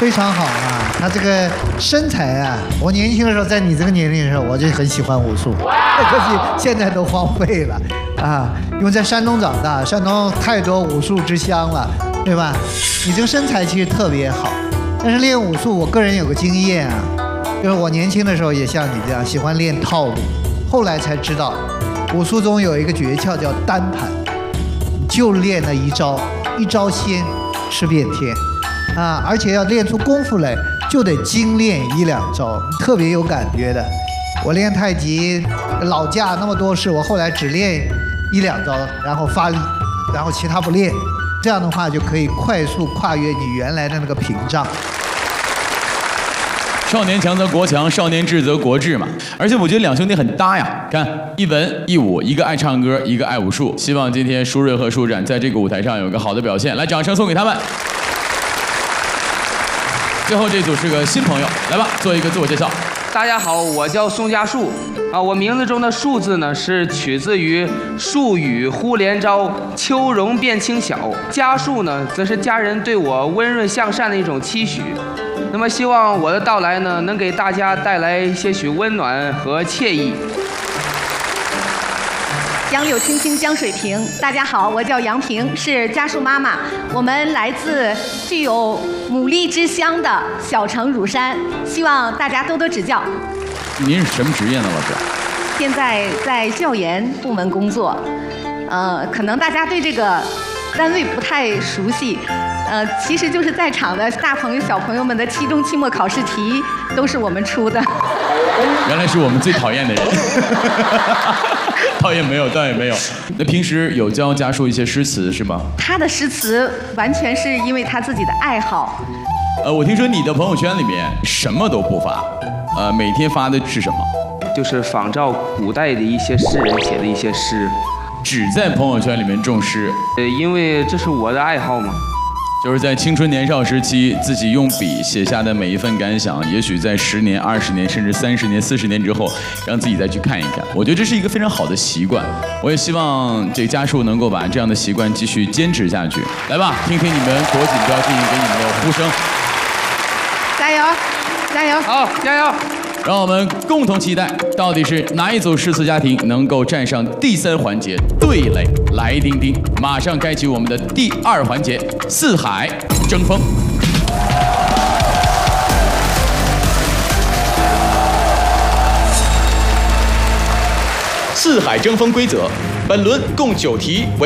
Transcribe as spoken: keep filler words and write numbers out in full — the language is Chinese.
非常好啊！他这个身材啊，我年轻的时候，在你这个年龄的时候，我就很喜欢武术，可惜现在都荒废了啊！因为在山东长大，山东太多武术之乡了，对吧？你这个身材其实特别好，但是练武术，我个人有个经验啊，就是我年轻的时候也像你这样喜欢练套路，后来才知道，武术中有一个诀窍叫单盘，就练那一招，一招鲜，吃遍天。啊，而且要练出功夫来，就得精练一两招，特别有感觉的。我练太极，老架那么多式，我后来只练一两招，然后发力，然后其他不练。这样的话就可以快速跨越你原来的那个屏障。 少年强则国强，少年智则国智嘛。而且我觉得两兄弟很搭呀，看一文一武，一个爱唱歌，一个爱武术。希望今天舒瑞和舒展在这个舞台上有一个好的表现，来，掌声送给他们。最后这组是个新朋友，来吧，做一个自我介绍。 大家好，我叫宋家树，啊，我名字中的树字呢是取自于树雨忽连朝，秋容变清晓。家树呢，则是家人对我温润向善的一种期许。那么希望我的到来呢，能给大家带来些许温暖和惬意。 杨柳青青江水平，大家好，我叫杨平，是家树妈妈。我们来自具有牡蛎之乡的小城乳山，希望大家多多指教。 您是什么职业呢，老师？ 现在在教研部门工作，呃，可能大家对这个单位不太熟悉，呃，其实就是在场的大朋友小朋友们的期中期末考试题都是我们出的。 原来是我们最讨厌的人。倒也没有，倒也没有。那平时有教家树一些诗词是吗？ 他的诗词完全是因为他自己的爱好。 呃，我听说你的朋友圈里面什么都不发，呃，每天发的是什么？ 就是仿照古代的一些诗人写的一些诗， 只在朋友圈里面种诗。 呃，因为这是我的爱好嘛。 就是在青春年少时期，自己用笔写下的每一份感想，也许在十年、二十年，甚至三十年、四十年之后，让自己再去看一看。我觉得这是一个非常好的习惯。我也希望这个家树能够把这样的习惯继续坚持下去。来吧，听听你们国锦标进行给你们的呼声。 加油，加油！ 好，加油！ 让我们共同期待，到底是哪一组诗词家庭能够站上第三环节对垒来丁丁？马上开启我们的第二环节——四海争锋。四海争锋规则：本轮共九题。